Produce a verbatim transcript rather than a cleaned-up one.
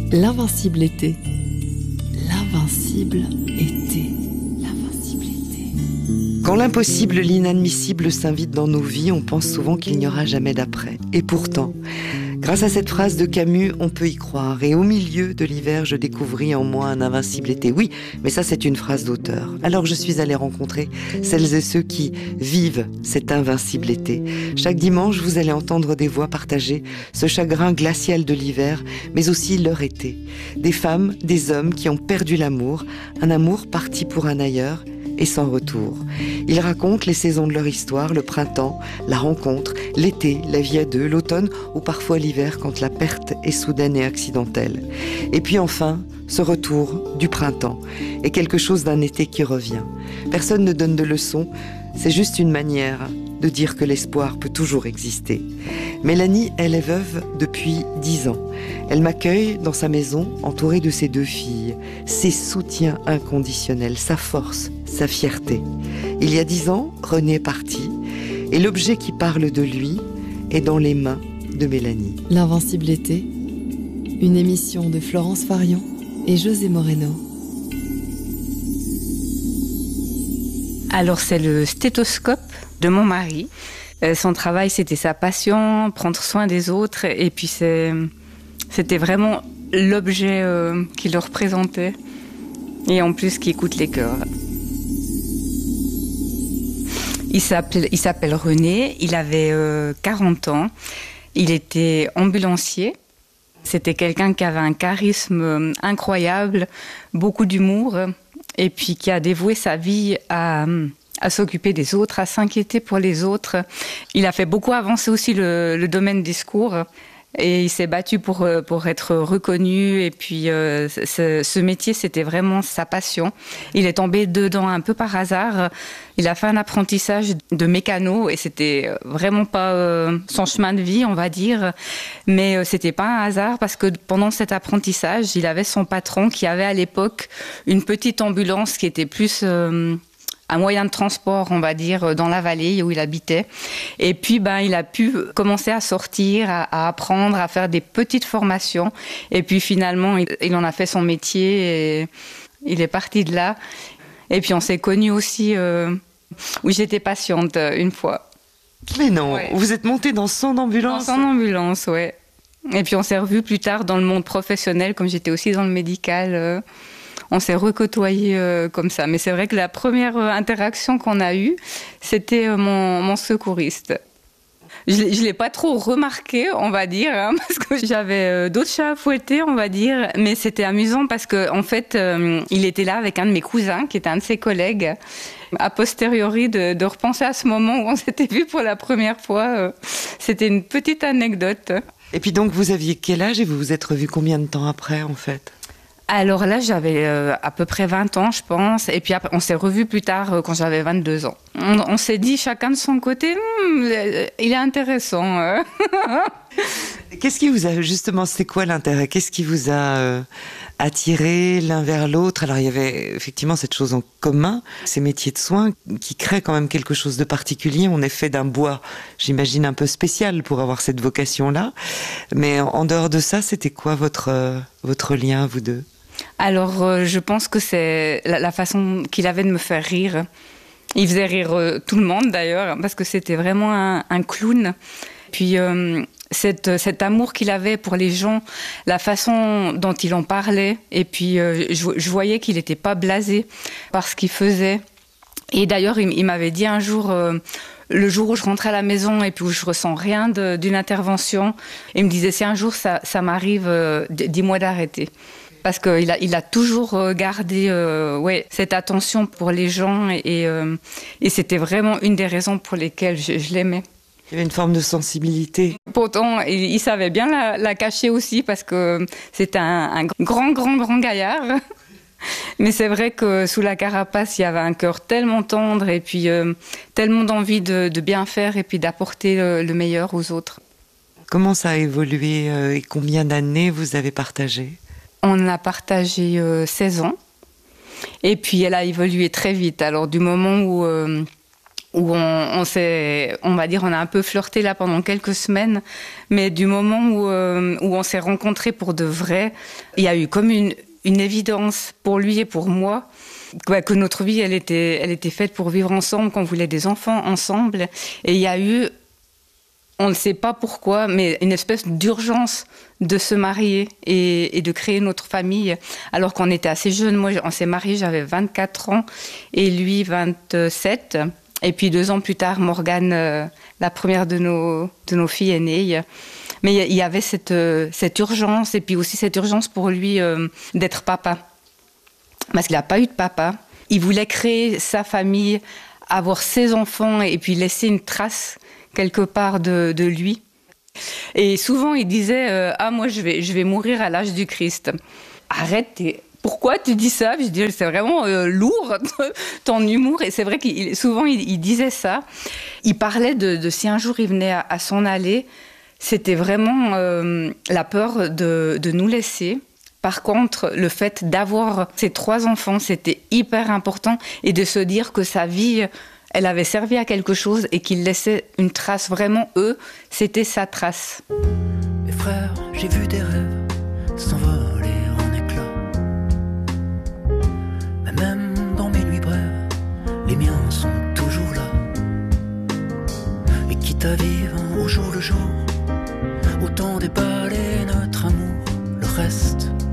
L'invincible été. L'invincible été. L'invincible été. Quand l'impossible, l'inadmissible s'invite dans nos vies, on pense souvent qu'il n'y aura jamais d'après. Et pourtant, grâce à cette phrase de Camus, on peut y croire. Et au milieu de l'hiver, je découvris en moi un invincible été. Oui, mais ça c'est une phrase d'auteur. Alors je suis allée rencontrer celles et ceux qui vivent cet invincible été. Chaque dimanche, vous allez entendre des voix partager ce chagrin glacial de l'hiver, mais aussi leur été. Des femmes, des hommes qui ont perdu l'amour, un amour parti pour un ailleurs, et sans retour. Ils racontent les saisons de leur histoire, le printemps, la rencontre, l'été, la vie à deux, l'automne ou parfois l'hiver quand la perte est soudaine et accidentelle. Et puis enfin, ce retour du printemps est quelque chose d'un été qui revient. Personne ne donne de leçons, c'est juste une manière de dire que l'espoir peut toujours exister. Mélanie, elle est veuve depuis dix ans. Elle m'accueille dans sa maison, entourée de ses deux filles, ses soutiens inconditionnels, sa force, sa fierté. Il y a dix ans, René est parti, et l'objet qui parle de lui est dans les mains de Mélanie. L'invincible été, une émission de Florence Farion et José Moreno. Alors c'est le stéthoscope de mon mari. Euh, son travail, c'était sa passion, prendre soin des autres, et puis c'est, c'était vraiment l'objet euh, qui le représentait, et en plus qui écoute les cœurs. Il s'appelle, il s'appelle René, il avait euh, quarante ans, il était ambulancier. C'était quelqu'un qui avait un charisme incroyable, beaucoup d'humour, et puis qui a dévoué sa vie à, à s'occuper des autres, à s'inquiéter pour les autres. Il a fait beaucoup avancer aussi le, le domaine des secours, et il s'est battu pour, pour être reconnu. Et puis euh, ce, ce métier, c'était vraiment sa passion. Il est tombé dedans un peu par hasard. Il a fait un apprentissage de mécano et c'était vraiment pas euh, son chemin de vie, on va dire. Mais euh, c'était pas un hasard parce que pendant cet apprentissage, il avait son patron qui avait à l'époque une petite ambulance qui était plus euh, un moyen de transport, on va dire, dans la vallée où il habitait. Et puis, ben, il a pu commencer à sortir, à, à apprendre, à faire des petites formations. Et puis finalement, il, il en a fait son métier et il est parti de là. Et puis on s'est connus aussi... Euh, Oui, j'étais patiente une fois. Mais non, ouais. Vous êtes montée dans son ambulance? Dans son ambulance, ouais. Et puis on s'est revus plus tard dans le monde professionnel, comme j'étais aussi dans le médical. Euh, on s'est recôtoyés euh, comme ça. Mais c'est vrai que la première euh, interaction qu'on a eue, c'était euh, mon, mon secouriste. Je ne l'ai pas trop remarqué, on va dire, hein, parce que j'avais euh, d'autres chats à fouetter, on va dire. Mais c'était amusant parce qu'en en fait, euh, il était là avec un de mes cousins, qui était un de ses collègues. A posteriori, de, de repenser à ce moment où on s'était vus pour la première fois, euh, c'était une petite anecdote. Et puis donc, vous aviez quel âge et vous vous êtes revus combien de temps après, en fait? Alors là, j'avais euh, à peu près vingt ans, je pense. Et puis après, on s'est revus plus tard euh, quand j'avais vingt-deux ans. On, on s'est dit chacun de son côté, hm, il est intéressant. Euh. Qu'est-ce qui vous a, justement, c'est quoi l'intérêt? Qu'est-ce qui vous a euh, attiré l'un vers l'autre? Alors il y avait effectivement cette chose en commun, ces métiers de soins qui créent quand même quelque chose de particulier. On est fait d'un bois, j'imagine, un peu spécial pour avoir cette vocation-là. Mais en, en dehors de ça, c'était quoi votre, euh, votre lien, vous deux? Alors, euh, je pense que c'est la, la façon qu'il avait de me faire rire. Il faisait rire euh, tout le monde, d'ailleurs, parce que c'était vraiment un, un clown. Puis, euh, cette, cet amour qu'il avait pour les gens, la façon dont il en parlait. Et puis, euh, je, je voyais qu'il n'était pas blasé par ce qu'il faisait. Et d'ailleurs, il, il m'avait dit un jour... Euh, le jour où je rentrais à la maison et puis où je ressens rien de, d'une intervention, il me disait, si un jour ça, ça m'arrive, euh, dis-moi d'arrêter. Parce qu'il a, il a toujours gardé euh, ouais, cette attention pour les gens et, euh, et c'était vraiment une des raisons pour lesquelles je, je l'aimais. Il y avait une forme de sensibilité. Pourtant, il, il savait bien la, la cacher aussi parce que c'était un, un grand, grand, grand gaillard. Mais c'est vrai que sous la carapace, il y avait un cœur tellement tendre et puis euh, tellement d'envie de, de bien faire et puis d'apporter le, le meilleur aux autres. Comment ça a évolué euh, et combien d'années vous avez partagé? On a partagé euh, seize ans et puis elle a évolué très vite. Alors du moment où, euh, où on, on s'est, on va dire, on a un peu flirté là pendant quelques semaines, mais du moment où, euh, où on s'est rencontrés pour de vrai, il y a eu comme une, une évidence pour lui et pour moi, que, que notre vie, elle était, elle était faite pour vivre ensemble, qu'on voulait des enfants ensemble, et il y a eu, on ne sait pas pourquoi, mais une espèce d'urgence de se marier et, et de créer notre famille, alors qu'on était assez jeunes. Moi, on s'est mariés, j'avais vingt-quatre ans, et lui, vingt-sept. Et puis deux ans plus tard, Morgane, euh, la première de nos, de nos filles, est née. Mais il y avait cette, euh, cette urgence, et puis aussi cette urgence pour lui euh, d'être papa. Parce qu'il n'a pas eu de papa. Il voulait créer sa famille, avoir ses enfants, et puis laisser une trace quelque part de, de lui. Et souvent, il disait euh, « Ah, moi, je vais, je vais mourir à l'âge du Christ. » Arrête, t'es... Pourquoi tu dis ça? Je dis, c'est vraiment euh, lourd, ton humour. Et c'est vrai qu'il souvent, il, il disait ça. Il parlait de, de si un jour il venait à, à s'en aller, c'était vraiment euh, la peur de, de nous laisser. Par contre, le fait d'avoir ces trois enfants, c'était hyper important. Et de se dire que sa vie, elle avait servi à quelque chose et qu'il laissait une trace. Vraiment, eux, c'était sa trace. Mes frères, j'ai vu des rêves s'envoler. Même dans mes nuits brèves, les miens sont toujours là. Et quitte à vivre au jour le jour, autant déballer notre amour, le reste